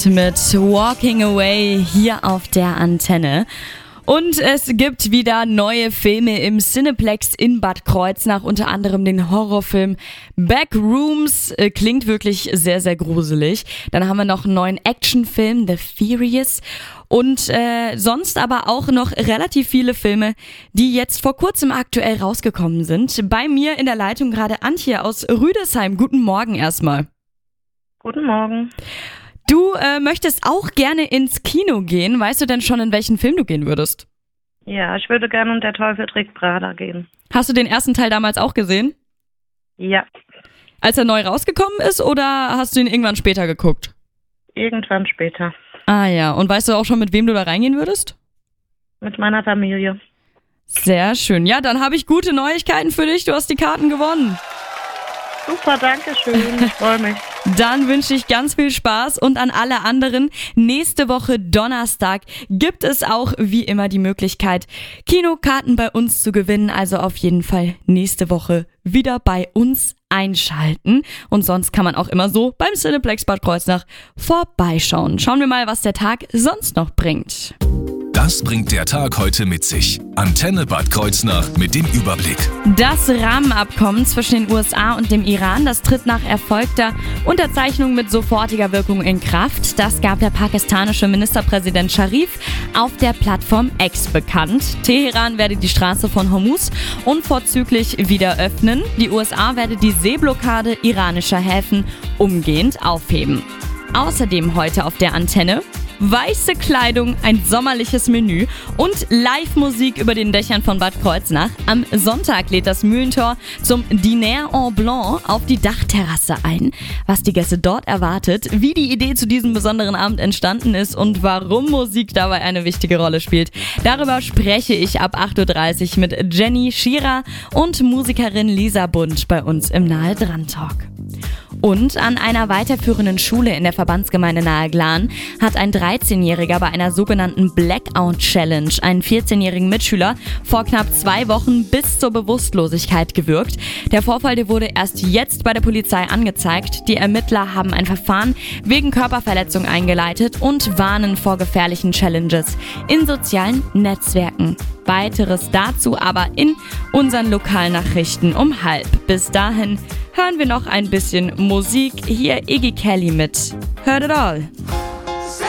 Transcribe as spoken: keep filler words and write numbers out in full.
Mit Walking Away hier auf der Antenne. Und es gibt wieder neue Filme im Cineplex in Bad Kreuznach, unter anderem den Horrorfilm Backrooms, äh, klingt wirklich sehr, sehr gruselig. Dann haben wir noch einen neuen Actionfilm, The Furious, und äh, sonst aber auch noch relativ viele Filme, die jetzt vor kurzem aktuell rausgekommen sind. Bei mir in der Leitung gerade Antje aus Rüdesheim. Guten Morgen erstmal. Guten Morgen. Du äh, möchtest auch gerne ins Kino gehen. Weißt du denn schon, in welchen Film du gehen würdest? Ja, ich würde gerne und der Teufel trägt Prada gehen. Hast du den ersten Teil damals auch gesehen? Ja. Als er neu rausgekommen ist, oder hast du ihn irgendwann später geguckt? Irgendwann später. Ah ja, und weißt du auch schon, mit wem du da reingehen würdest? Mit meiner Familie. Sehr schön. Ja, dann habe ich gute Neuigkeiten für dich. Du hast die Karten gewonnen. Super, danke schön. Ich freue mich. Dann wünsche ich ganz viel Spaß und an alle anderen. Nächste Woche Donnerstag gibt es auch wie immer die Möglichkeit, Kinokarten bei uns zu gewinnen. Also auf jeden Fall nächste Woche wieder bei uns einschalten. Und sonst kann man auch immer so beim Cineplex Bad Kreuznach vorbeischauen. Schauen wir mal, was der Tag sonst noch bringt. Das bringt der Tag heute mit sich. Antenne Bad Kreuznach mit dem Überblick. Das Rahmenabkommen zwischen den U S A und dem Iran, das tritt nach erfolgter Unterzeichnung mit sofortiger Wirkung in Kraft. Das gab der pakistanische Ministerpräsident Sharif auf der Plattform X bekannt. Teheran werde die Straße von Hormuz unverzüglich wieder öffnen. Die U S A werde die Seeblockade iranischer Häfen umgehend aufheben. Außerdem heute auf der Antenne: weiße Kleidung, ein sommerliches Menü und Live-Musik über den Dächern von Bad Kreuznach. Am Sonntag lädt das Mühlentor zum Diner en Blanc auf die Dachterrasse ein. Was die Gäste dort erwartet, wie die Idee zu diesem besonderen Abend entstanden ist und warum Musik dabei eine wichtige Rolle spielt, darüber spreche ich ab acht Uhr dreißig mit Jenny Schierer und Musikerin Lisa Bund bei uns im Nahe Dran Talk. Und an einer weiterführenden Schule in der Verbandsgemeinde Nahe Glan hat ein dreizehnjähriger bei einer sogenannten Blackout Challenge einen vierzehnjährigen Mitschüler vor knapp zwei Wochen bis zur Bewusstlosigkeit gewürgt. Der Vorfall, der wurde erst jetzt bei der Polizei angezeigt. Die Ermittler haben ein Verfahren wegen Körperverletzung eingeleitet und warnen vor gefährlichen Challenges in sozialen Netzwerken. Weiteres dazu aber in unseren Lokalnachrichten um halb. Bis dahin hören wir noch ein bisschen Musik. Hier Iggy Kelly mit Heard It All.